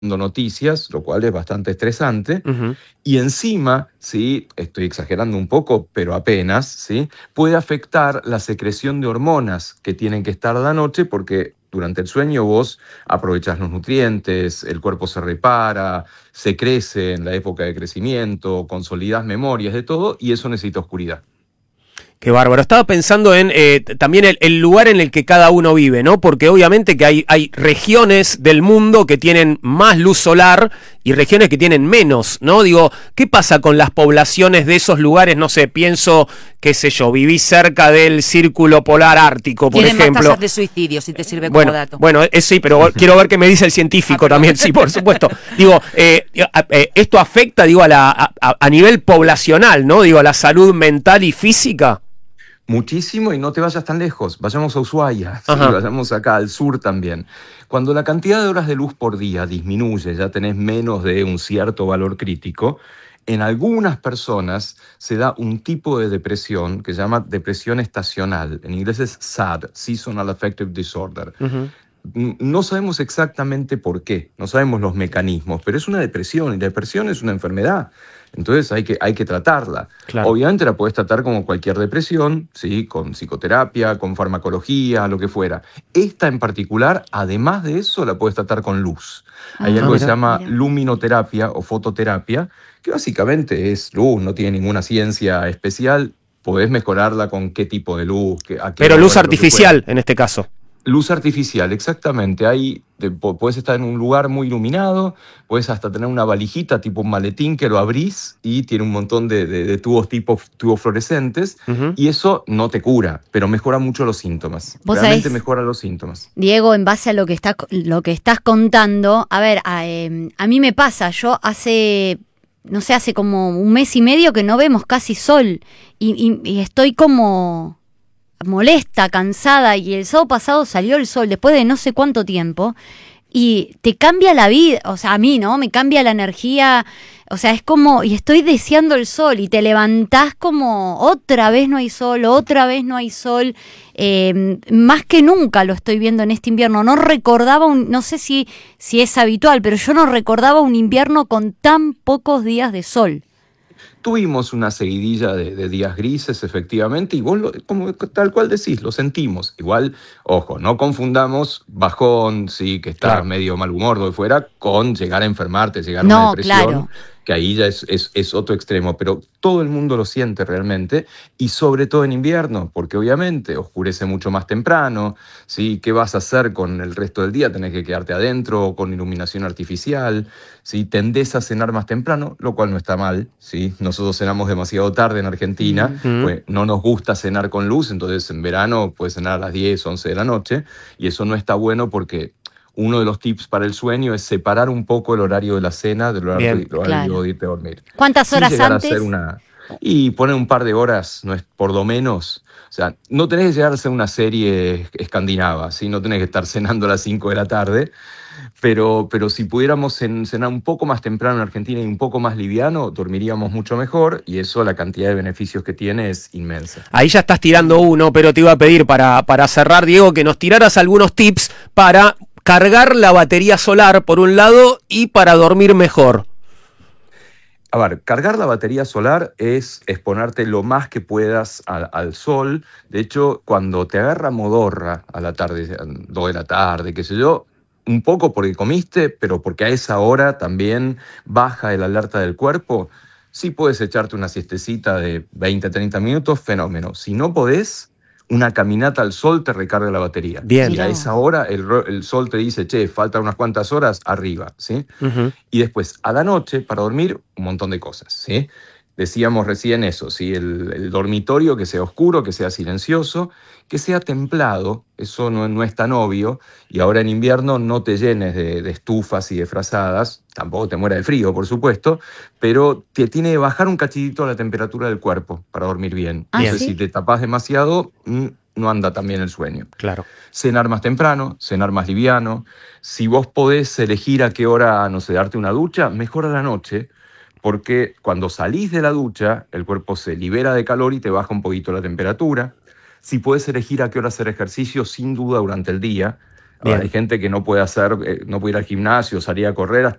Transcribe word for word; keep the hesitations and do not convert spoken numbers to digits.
noticias, lo cual es bastante estresante, Ujú. y encima, ¿sí? Estoy exagerando un poco, pero apenas, ¿sí? Puede afectar la secreción de hormonas que tienen que estar a la noche porque durante el sueño vos aprovechás los nutrientes, el cuerpo se repara, se crece en la época de crecimiento, consolidás memorias de todo y eso necesita oscuridad. Qué bárbaro. Estaba pensando en eh, también el, el lugar en el que cada uno vive, ¿no? Porque obviamente que hay, hay regiones del mundo que tienen más luz solar y regiones que tienen menos, ¿no? Digo, ¿qué pasa con las poblaciones de esos lugares? No sé, pienso, qué sé yo, viví cerca del Círculo Polar Ártico, por Tienen ejemplo. más tasas de suicidio, si te sirve como Bueno, dato. bueno, eh, sí, pero quiero ver qué me dice el científico Ah, perdón. también, sí, por supuesto. Digo, eh, eh, esto afecta, digo, a, la, a, a nivel poblacional, ¿no? Digo, a la salud mental y física. Muchísimo y no te vayas tan lejos, vayamos a Ushuaia, ¿sí? Ajá. Vayamos acá al sur también. Cuando la cantidad de horas de luz por día disminuye, ya tenés menos de un cierto valor crítico, en algunas personas se da un tipo de depresión que se llama depresión estacional, en inglés es S A D, Seasonal Affective Disorder. Uh-huh. No sabemos exactamente por qué, no sabemos los mecanismos, pero es una depresión y la depresión es una enfermedad. Entonces hay que, hay que tratarla. Claro. Obviamente la puedes tratar como cualquier depresión, ¿sí? Con psicoterapia, con farmacología, lo que fuera. Esta en particular, además de eso, la puedes tratar con luz. Hay Ah, algo que se mira. llama mira. luminoterapia o fototerapia, que básicamente es luz, no tiene ninguna ciencia especial. Podés mejorarla con qué tipo de luz. Qué, a qué Pero luz hora, lo que fuera. artificial, en este caso. Luz artificial, exactamente. Ahí te- po- puedes estar en un lugar muy iluminado, puedes hasta tener una valijita tipo un maletín que lo abrís y tiene un montón de, de- de tubos tipo tubos fluorescentes Uh-huh. y eso no te cura, pero mejora mucho los síntomas. Vos Realmente sabés- mejora los síntomas. Diego, en base a lo que está, lo que estás contando, a ver, a, eh, a mí me pasa, yo hace, no sé, hace como un mes y medio que no vemos casi sol y, y- y estoy como molesta, cansada, y el sábado pasado salió el sol después de no sé cuánto tiempo y te cambia la vida, o sea, a mí, ¿no? Me cambia la energía, o sea, es como, y estoy deseando el sol y te levantás como otra vez no hay sol, otra vez no hay sol, eh, más que nunca lo estoy viendo en este invierno. No recordaba, un, no sé si, si es habitual, pero yo no recordaba un invierno con tan pocos días de sol. Tuvimos una seguidilla de, de días grises, efectivamente, y vos, lo- como tal cual decís, lo sentimos. Igual, ojo, no confundamos bajón, sí, que estás Claro. medio mal humor, lo que fuera, con llegar a enfermarte, llegar a una No, depresión, claro. que ahí ya es, es, es otro extremo. Pero todo el mundo lo siente realmente, y sobre todo en invierno, porque obviamente oscurece mucho más temprano, ¿sí? ¿Qué vas a hacer con el resto del día? Tenés que quedarte adentro con iluminación artificial, ¿sí? Tendés a cenar más temprano, lo cual no está mal, ¿sí? Nosotros cenamos demasiado tarde en Argentina, Mm. pues no nos gusta cenar con luz, entonces en verano puedes cenar a las diez, once de la noche, y eso no está bueno porque uno de los tips para el sueño es separar un poco el horario de la cena del horario, Bien. del horario Claro. de irte a dormir. ¿Cuántas Sin horas llegar a antes? hacer una... Y poner un par de horas, no es por lo menos. O sea, no tenés que llegar a hacer una serie escandinava, ¿sí? No tenés que estar cenando a las cinco de la tarde, pero, pero si pudiéramos cen- cenar un poco más temprano en Argentina y un poco más liviano, dormiríamos mucho mejor y eso, la cantidad de beneficios que tiene es inmensa. Ahí ya estás tirando uno, pero te iba a pedir para, para cerrar, Diego, que nos tiraras algunos tips para cargar la batería solar, por un lado, y para dormir mejor. A ver, cargar la batería solar es exponerte lo más que puedas al, al sol. De hecho, cuando te agarra modorra a la tarde, a dos de la tarde, qué sé yo, un poco porque comiste, pero porque a esa hora también baja el alerta del cuerpo, sí puedes echarte una siestecita de veinte a treinta minutos, fenómeno. Si no podés, una caminata al sol te recarga la batería. Bien. Si Mirá a vos. esa hora el, ro- el sol te dice, che, faltan unas cuantas horas, arriba, ¿sí? Uh-huh. Y después, a la noche, para dormir, un montón de cosas, ¿sí? Decíamos recién eso, ¿sí? El, el dormitorio que sea oscuro, que sea silencioso, que sea templado, eso no, no es tan obvio, y ahora en invierno no te llenes de, de estufas y de frazadas, tampoco te muera de frío, por supuesto, pero te tiene que bajar un cachitito la temperatura del cuerpo para dormir bien. Ah, Entonces, ¿sí? si te tapás demasiado, mm, no anda tan bien el sueño. Claro. Cenar más temprano, cenar más liviano. Si vos podés elegir a qué hora, no sé, darte una ducha, mejor a la noche, porque cuando salís de la ducha, el cuerpo se libera de calor y te baja un poquito la temperatura. Si podés elegir a qué hora hacer ejercicio, sin duda durante el día, Ahora, hay gente que no puede hacer, eh, no puede ir al gimnasio, salir a correr